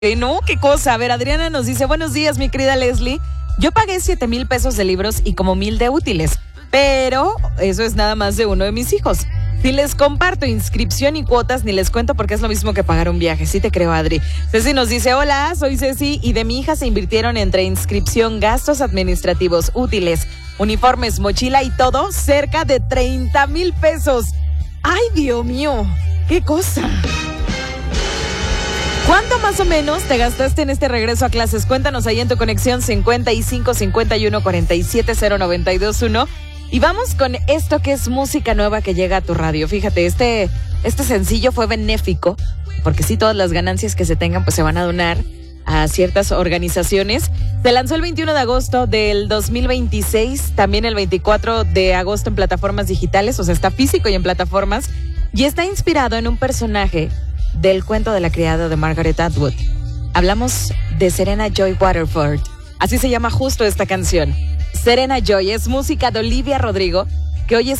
No, qué cosa. A ver, Adriana nos dice, buenos días, mi querida Leslie. Yo pagué 7,000 pesos de libros y como 1,000 de útiles, pero eso es nada más de uno de mis hijos. Si les comparto inscripción y cuotas, ni les cuento porque es lo mismo que pagar un viaje. Sí te creo, Adri. Ceci nos dice, hola, soy Ceci y de mi hija se invirtieron entre inscripción, gastos administrativos, útiles, uniformes, mochila y todo, cerca de 30,000 pesos. ¡Ay, Dios mío! ¡Qué cosa! ¿Cuánto más o menos te gastaste en este regreso a clases? Cuéntanos ahí en tu conexión 55 51 47 0921. Y vamos con esto que es música nueva que llega a tu radio. Fíjate, este sencillo fue benéfico, porque sí, todas las ganancias que se tengan pues se van a donar a ciertas organizaciones. Se lanzó el 21 de agosto del 2026, también el 24 de agosto en plataformas digitales, o sea, está físico y en plataformas, y está inspirado en un personaje del cuento de la criada de Margaret Atwood. Hablamos de Serena Joy Waterford. Así se llama justo esta canción. Serena Joy es música de Olivia Rodrigo, que hoy es